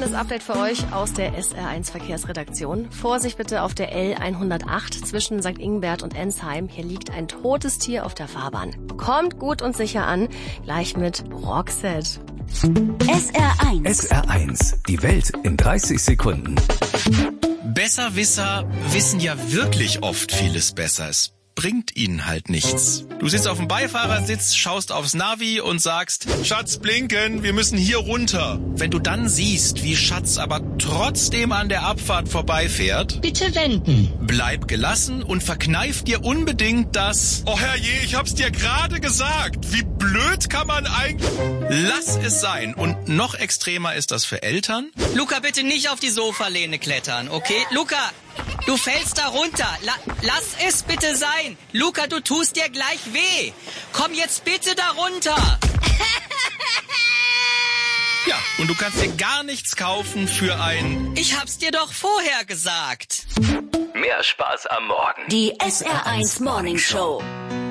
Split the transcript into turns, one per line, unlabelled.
spannendes Update für euch aus der SR1 Verkehrsredaktion. Vorsicht bitte auf der L108 zwischen St. Ingbert und Ensheim. Hier liegt ein totes Tier auf der Fahrbahn. Kommt gut und sicher an, gleich mit Roxette.
SR1.
SR1, die Welt in 30 Sekunden.
Besserwisser wissen ja wirklich oft vieles besser. Es bringt ihnen halt nichts. Du sitzt auf dem Beifahrersitz, schaust aufs Navi und sagst, Schatz, blinken, wir müssen hier runter. Wenn du dann siehst, wie Schatz aber trotzdem an der Abfahrt vorbeifährt,
bitte wenden.
Bleib gelassen und verkneif dir unbedingt das, oh herrje, ich hab's dir gerade gesagt. Wie blöd kann man eigentlich... Lass es sein. Und noch extremer ist das für Eltern.
Luca, bitte nicht auf die Sofalehne klettern, okay? Luca, du fällst da runter. Lass es bitte sein. Luca, du tust dir gleich weh. Komm jetzt bitte da runter.
Ja, und du kannst dir gar nichts kaufen für ein...
Ich hab's dir doch vorher gesagt.
Mehr Spaß am Morgen.
Die SR1 Morning Show.